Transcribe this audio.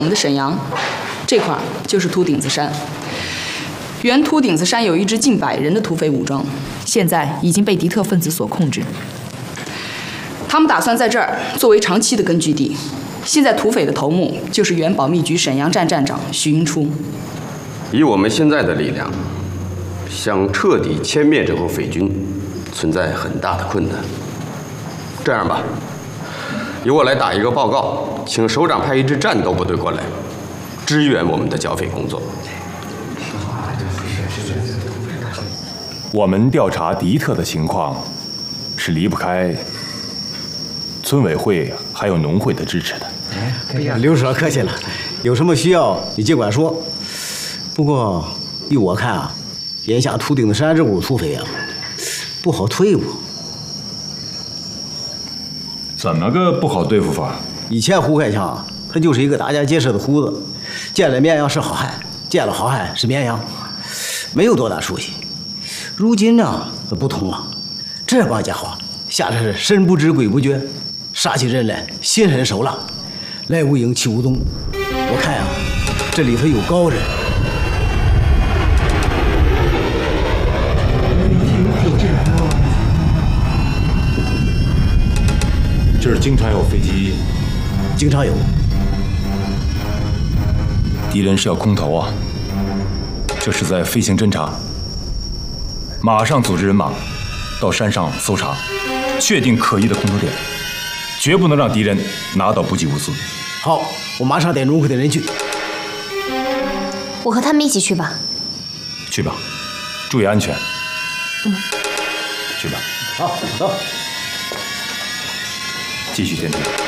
我们的沈阳这块就是秃顶子山。原秃顶子山有一支近100人的土匪武装， 现在已经被敌特分子所控制。 他们打算在这儿作为长期的根据地。现在土匪的头目就是原保密局沈阳站站长徐云初。 以我们现在的力量，想彻底歼灭这伙匪军，存在很大的困难。这样吧，由我来打一个报告，请首长派一支战斗部队过来，支援我们的剿匪工作。 我们调查敌特的情况，是离不开村委会还有农会的支持的。 哎呀，刘所客气了，有什么需要你尽管说。不过依我看啊，眼下秃顶子山这股土匪啊，不好对付。 怎么个不好对付法？ 以前胡开强啊，他就是一个打家劫舍的胡子，见了绵羊是好汉，见了好汉是绵羊，没有多大出息。如今呢，不同了，这帮家伙下来是神不知鬼不觉，杀起人来心狠手辣，来无影去无踪。我看呀，这里头有高人。 这儿经常有飞机， 经常有。 敌人是要空投啊！这是在飞行侦察，马上组织人马到山上搜查，确定可疑的空投点，绝不能让敌人拿到补给物资。 好，我马上点农会的人去。 我和他们一起去吧。 去吧，注意安全。去吧。 好，走。 继续前进。